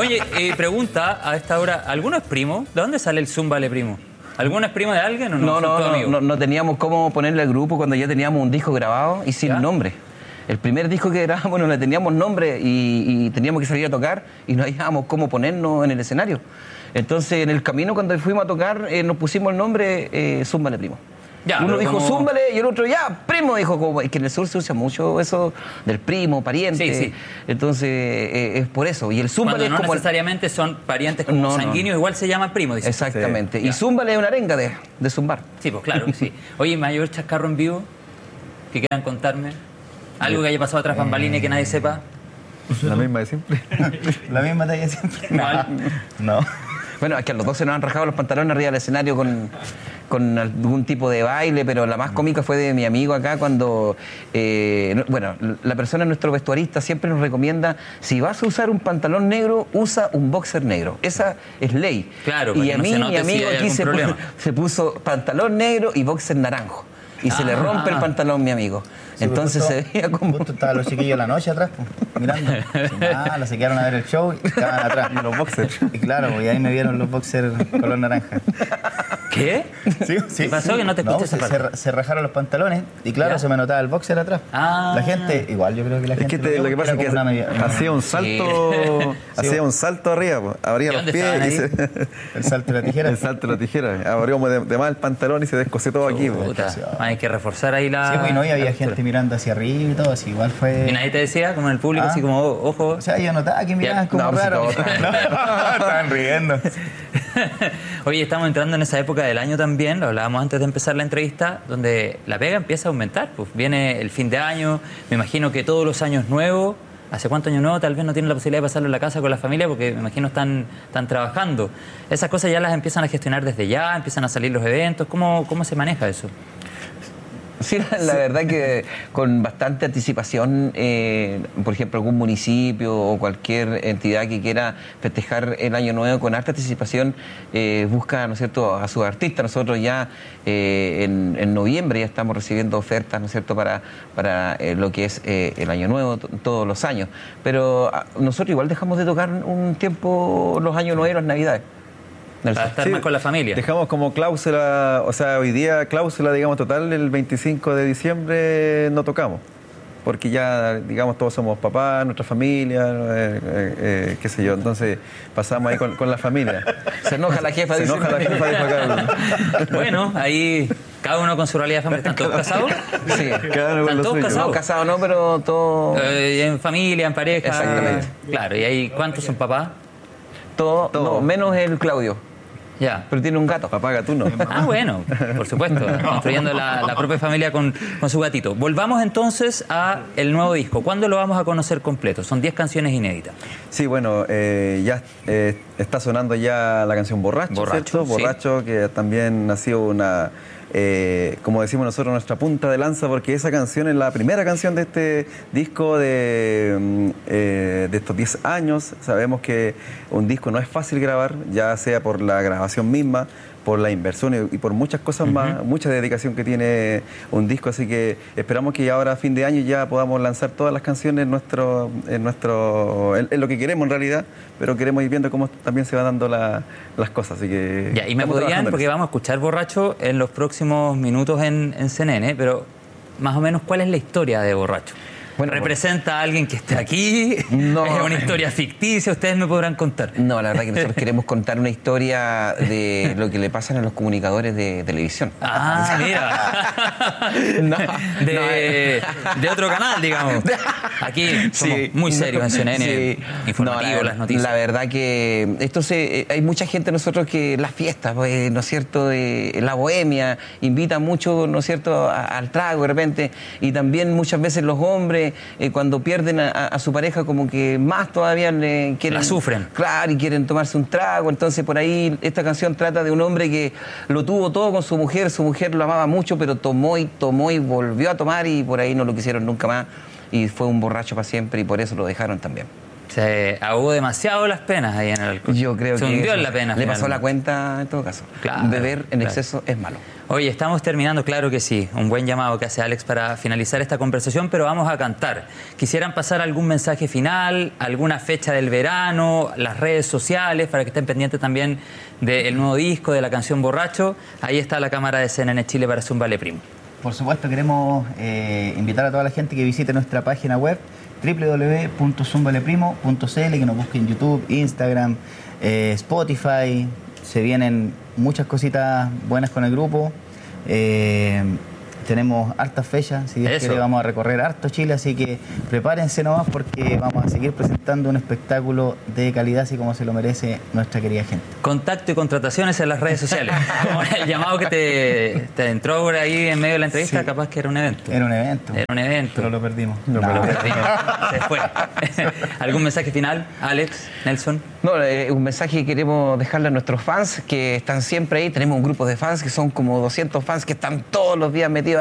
Oye, pregunta a esta hora, ¿alguno es primo? ¿De dónde sale el Zúmbale primo? ¿Alguno es primo de alguien o no? No teníamos cómo ponerle al grupo cuando ya teníamos un disco grabado y sin nombre. El primer disco que grabamos no le teníamos nombre y teníamos que salir a tocar y no hallábamos cómo ponernos en el escenario. Entonces, en el camino, cuando fuimos a tocar, nos pusimos el nombre Zúmbale primo. Ya, uno dijo Zúmbale y el otro ya, primo, dijo, como, es que en el sur se usa mucho eso del primo, pariente. Sí. Entonces, es por eso. Y el Zúmbale es como necesariamente son parientes como sanguíneos, igual se llaman primo, dice. Exactamente. Sí. Y Zúmbale es una arenga de zumbar. Sí, pues claro, sí. Oye, ¿mayor chascarro en vivo? ¿Qué quieran contarme? ¿Algo que haya pasado tras bambalinas y que nadie sepa? La misma de siempre. La misma de siempre. No. Bueno, es que a los dos se nos han rajado los pantalones arriba del escenario con algún tipo de baile, pero la más cómica fue de mi amigo acá cuando, la persona, nuestro vestuarista, siempre nos recomienda, si vas a usar un pantalón negro, usa un boxer negro. Esa es ley. Claro, y a mí, mi amigo aquí se puso pantalón negro y boxer naranjo. Y se le rompe el pantalón, mi amigo. Sí, entonces justo, se veía como... Justo estaban los chiquillos en la noche atrás, mirando. Se quedaron a ver el show y estaban atrás. Los boxers. Y claro, y ahí me vieron los boxers color naranja. ¿Qué? Sí. ¿Qué pasó? Que no te escuché esa parte. Se rajaron los pantalones y claro, se me notaba el boxer atrás. La gente, igual yo creo que la gente... Es que lo que pasa es que hacía un salto, un salto arriba, abría los pies y el salto de la tijera. El salto de la tijera. Abrimos de más el pantalón y se descosé todo aquí. Hay que reforzar ahí la... Sí, pues no, y había gente mirando hacia arriba y todo, así igual fue... ¿Y nadie te decía, como en el público, así como, ojo? O sea, yo notaba que miraban como raro. Estaban riendo. Oye, estamos entrando en esa época del año también, lo hablábamos antes de empezar la entrevista, donde la pega empieza a aumentar. Pues viene el fin de año, me imagino que todos los años nuevos. ¿Hace cuántos años nuevos tal vez no tienen la posibilidad de pasarlo en la casa con la familia porque me imagino están trabajando? Esas cosas ya las empiezan a gestionar desde ya, empiezan a salir los eventos. ¿Cómo se maneja eso? Sí, la verdad que con bastante anticipación, por ejemplo, algún municipio o cualquier entidad que quiera festejar el Año Nuevo con harta anticipación busca, ¿no es cierto?, a sus artistas. Nosotros ya en noviembre ya estamos recibiendo ofertas, ¿no es cierto?, para lo que es el Año Nuevo todos los años. Pero nosotros igual dejamos de tocar un tiempo los Años Nuevos y las Navidades. Para estar más con la familia. Dejamos como cláusula, o sea, hoy día cláusula, digamos, total, el 25 de diciembre no tocamos. Porque ya, digamos, todos somos papás, nuestra familia, qué sé yo. Entonces pasamos ahí con la familia. Se enoja la jefa. Se enoja la jefa, dijo Carlos. Bueno, ahí cada uno con su realidad familiar. ¿Están todos casados? Sí. Cada uno con lo suyo. No, casados no, pero todos... en familia, en pareja. Exactamente. Claro, ¿y ahí cuántos son papás? Todo. No, menos el Claudio. Ya. Pero tiene un gato. Papá gatuno. Bueno, por supuesto, construyendo la propia familia con su gatito. Volvamos entonces a el nuevo disco. ¿Cuándo lo vamos a conocer completo? Son 10 canciones inéditas. Sí, bueno, ya está sonando ya la canción Borracho, ¿cierto? Sí. Borracho, que también ha sido una... como decimos nosotros, nuestra punta de lanza, porque esa canción es la primera canción de este disco de estos 10 años. Sabemos que un disco no es fácil grabar, ya sea por la grabación misma, por la inversión y por muchas cosas más, mucha dedicación que tiene un disco, así que esperamos que ahora a fin de año ya podamos lanzar todas las canciones en lo que queremos en realidad, pero queremos ir viendo cómo también se van dando las cosas, así que... Ya, y me podrían, porque vamos a escuchar Borracho en los próximos minutos en CNN, pero más o menos, ¿cuál es la historia de Borracho? Bueno, ¿representa a alguien que esté aquí? No. ¿Es una historia ficticia? Ustedes me podrán contar. No, la verdad que nosotros queremos contar una historia de lo que le pasan a los comunicadores de televisión. Ah, mira. De otro canal, digamos. Aquí somos muy serios en CNN, informativos, las noticias. La verdad que esto hay mucha gente nosotros que las fiestas, pues, ¿no es cierto?, la bohemia, invita mucho, ¿no es cierto?, al trago de repente, y también muchas veces los hombres cuando pierden a su pareja como que más todavía le quieren... La sufren. Claro, y quieren tomarse un trago. Entonces por ahí esta canción trata de un hombre que lo tuvo todo con su mujer lo amaba mucho, pero tomó y volvió a tomar y por ahí no lo quisieron nunca más y fue un borracho para siempre y por eso lo dejaron también. Se ahogó demasiado las penas ahí en el alcohol. Yo creo se que hundió eso en la pena. le pasó finalmente. la cuenta en todo caso. Claro, Beber en claro. exceso es malo. Oye, estamos terminando, claro que sí. Un buen llamado que hace Alex para finalizar esta conversación, pero vamos a cantar. ¿Quisieran pasar algún mensaje final, alguna fecha del verano, las redes sociales, para que estén pendientes también del nuevo disco, de la canción Borracho? Ahí está la cámara de CNN Chile para Zúmbale Primo. Por supuesto, queremos invitar a toda la gente que visite nuestra página web www.zumbaleprimo.cl, que nos busque en YouTube, Instagram, Spotify. Se vienen muchas cositas buenas con el grupo. Tenemos hartas fechas, si Dios Eso. quiere vamos a recorrer harto Chile, así que prepárense nomás porque vamos a seguir presentando un espectáculo de calidad así como se lo merece nuestra querida gente. Contacto y contrataciones en las redes sociales. Como el llamado que te entró por ahí en medio de la entrevista, Sí. capaz que era un evento. Era un evento. Era un evento. Pero lo perdimos. Lo No. perdimos. Se fue. ¿Algún mensaje final, Alex, Nelson? No, un mensaje que queremos dejarle a nuestros fans que están siempre ahí. Tenemos un grupo de fans que son como 200 fans que están todos los días metidos